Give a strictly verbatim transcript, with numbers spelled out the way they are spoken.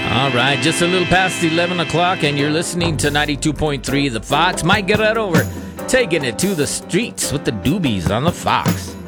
All right, just a little past eleven o'clock, and you're listening to ninety-two point three The Fox. Mike Guerrero over, taking it to the streets with the Doobies on The Fox.